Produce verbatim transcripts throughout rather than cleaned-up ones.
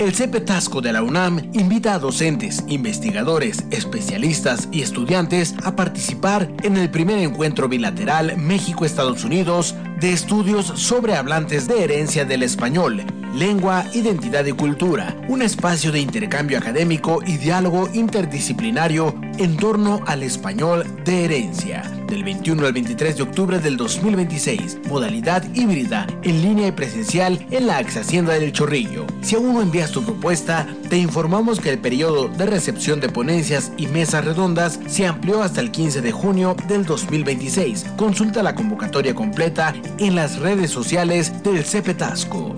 El CEPETASCO de la UNAM invita a docentes, investigadores, especialistas y estudiantes a participar en el primer encuentro bilateral México-Estados Unidos de estudios sobre hablantes de herencia del español, lengua, identidad y cultura, un espacio de intercambio académico y diálogo interdisciplinario en torno al español de herencia, del veintiuno al veintitrés de octubre del dos mil veintiséis, modalidad híbrida, en línea y presencial en la Ex Hacienda del Chorrillo. Si aún no envías tu propuesta, te informamos que el periodo de recepción de ponencias y mesas redondas se amplió hasta el quince de junio del dos mil veintiséis. Consulta la convocatoria completa en las redes sociales del CEPETASCO.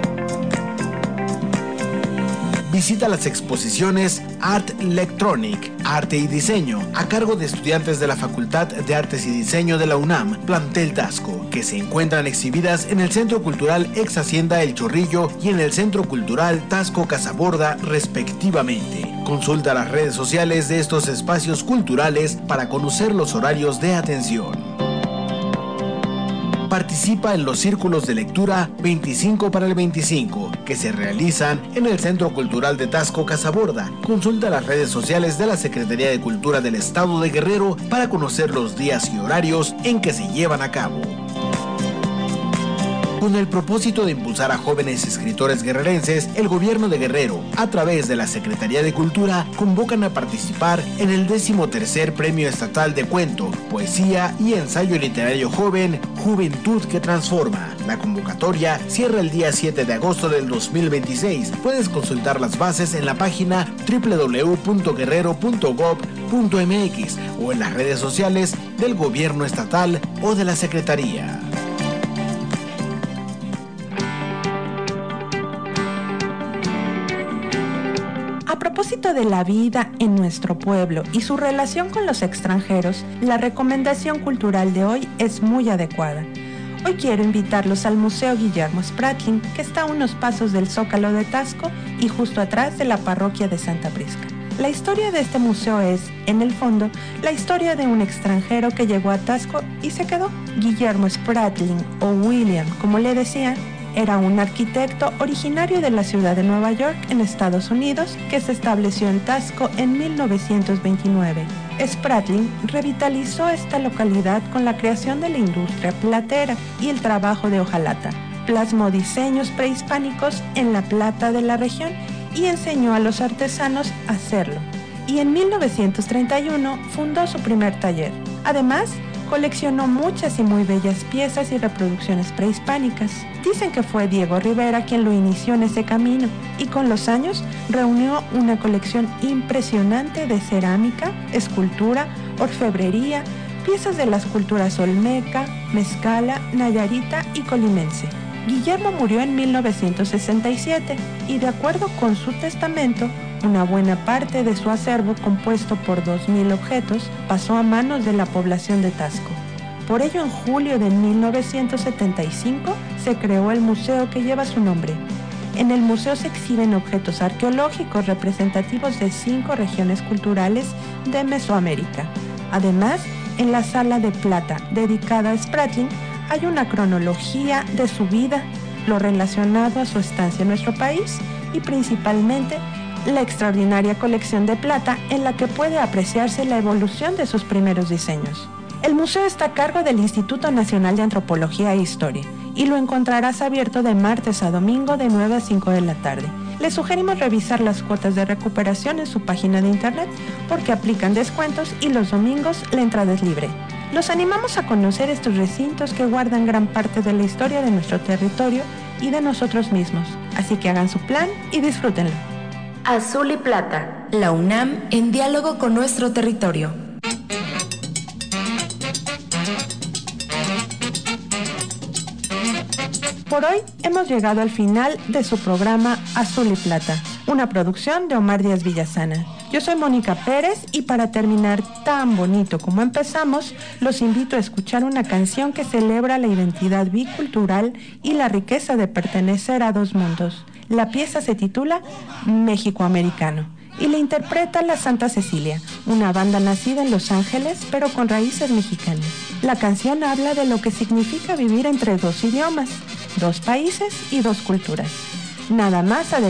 Visita las exposiciones Art Electronic, Arte y Diseño, a cargo de estudiantes de la Facultad de Artes y Diseño de la UNAM, Plantel Tasco, que se encuentran exhibidas en el Centro Cultural Ex Hacienda El Chorrillo y en el Centro Cultural Tasco Casaborda, respectivamente. Consulta las redes sociales de estos espacios culturales para conocer los horarios de atención. Participa en los círculos de lectura veinticinco para el veinticinco, que se realizan en el Centro Cultural de Tasco Casaborda. Consulta las redes sociales de la Secretaría de Cultura del Estado de Guerrero para conocer los días y horarios en que se llevan a cabo. Con el propósito de impulsar a jóvenes escritores guerrerenses, el gobierno de Guerrero, a través de la Secretaría de Cultura, convocan a participar en el decimotercer Premio Estatal de Cuento, Poesía y Ensayo Literario Joven, Juventud que Transforma. La convocatoria cierra el día siete de agosto del dos mil veintiséis. Puedes consultar las bases en la página doble u doble u doble u punto guerrero punto gob punto eme equis o en las redes sociales del gobierno estatal o de la Secretaría. A propósito de la vida en nuestro pueblo y su relación con los extranjeros, la recomendación cultural de hoy es muy adecuada. Hoy quiero invitarlos al Museo Guillermo Spratling, que está a unos pasos del Zócalo de Tasco y justo atrás de la parroquia de Santa Prisca. La historia de este museo es, en el fondo, la historia de un extranjero que llegó a Tasco y se quedó. Guillermo Spratling, o William, como le decían, era un arquitecto originario de la ciudad de Nueva York, en Estados Unidos, que se estableció en Tasco en mil novecientos veintinueve. Spratling revitalizó esta localidad con la creación de la industria platera y el trabajo de hojalata. Plasmó diseños prehispánicos en la plata de la región y enseñó a los artesanos a hacerlo. Y en mil novecientos treinta y uno fundó su primer taller. Además, coleccionó muchas y muy bellas piezas y reproducciones prehispánicas. Dicen que fue Diego Rivera quien lo inició en ese camino y con los años reunió una colección impresionante de cerámica, escultura, orfebrería, piezas de las culturas olmeca, mezcala, nayarita y colimense. Guillermo murió en mil novecientos sesenta y siete y de acuerdo con su testamento, una buena parte de su acervo, compuesto por dos mil objetos, pasó a manos de la población de Tasco. Por ello, en julio de mil novecientos setenta y cinco se creó el museo que lleva su nombre. En el museo se exhiben objetos arqueológicos representativos de cinco regiones culturales de Mesoamérica. Además, en la sala de plata dedicada a Spratling hay una cronología de su vida, lo relacionado a su estancia en nuestro país y principalmente la extraordinaria colección de plata en la que puede apreciarse la evolución de sus primeros diseños. El museo está a cargo del Instituto Nacional de Antropología e Historia y lo encontrarás abierto de martes a domingo de nueve a cinco de la tarde. Les sugerimos revisar las cuotas de recuperación en su página de internet porque aplican descuentos y los domingos la entrada es libre. Los animamos a conocer estos recintos que guardan gran parte de la historia de nuestro territorio y de nosotros mismos. Así que hagan su plan y disfrútenlo. Azul y Plata, la UNAM en diálogo con nuestro territorio. Por hoy hemos llegado al final de su programa Azul y Plata, una producción de Omar Díaz Villasana. Yo soy Mónica Pérez y para terminar tan bonito como empezamos, los invito a escuchar una canción que celebra la identidad bicultural y la riqueza de pertenecer a dos mundos. La pieza se titula México Americano y la interpreta la Santa Cecilia, una banda nacida en Los Ángeles pero con raíces mexicanas. La canción habla de lo que significa vivir entre dos idiomas, dos países y dos culturas. Nada más